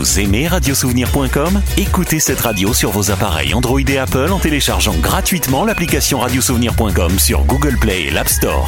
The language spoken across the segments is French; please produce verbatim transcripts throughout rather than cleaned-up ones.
Vous aimez radiosouvenir point com ? Écoutez cette radio sur vos appareils Android et Apple en téléchargeant gratuitement l'application radiosouvenir point com sur Google Play et l'App Store.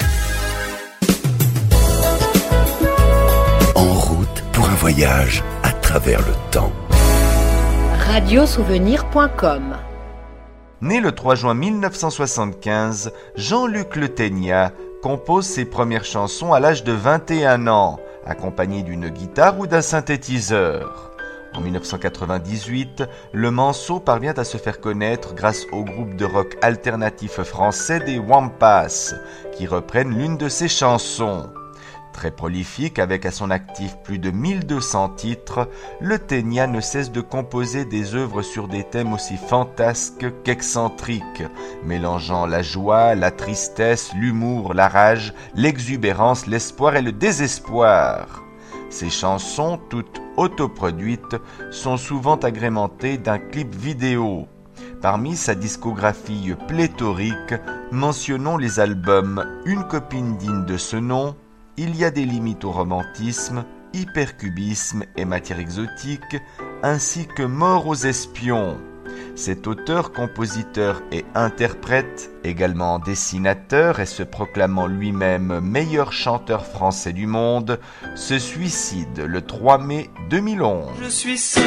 En route pour un voyage à travers le temps. radiosouvenir point com. Né le trois juin mille neuf cent soixante-quinze, Jean-Luc Le Ténia compose ses premières chansons à l'âge de vingt et un ans, accompagné d'une guitare ou d'un synthétiseur. En mille neuf cent quatre-vingt-dix-huit, le Manceau parvient à se faire connaître grâce au groupe de rock alternatif français des Wampas, qui reprennent l'une de ses chansons. Très prolifique, avec à son actif plus de mille deux cents titres, Le Ténia ne cesse de composer des œuvres sur des thèmes aussi fantasques qu'excentriques, mélangeant la joie, la tristesse, l'humour, la rage, l'exubérance, l'espoir et le désespoir. Ces chansons, toutes autoproduites, sont souvent agrémentées d'un clip vidéo. Parmi sa discographie pléthorique, mentionnons les albums Une copine digne de ce nom, Il y a des limites au romantisme, Hypercubisme et matière exotique, ainsi que Mort aux espions. Cet auteur, compositeur et interprète, également dessinateur et se proclamant lui-même meilleur chanteur français du monde, se suicide le trois mai deux mille onze. Je suis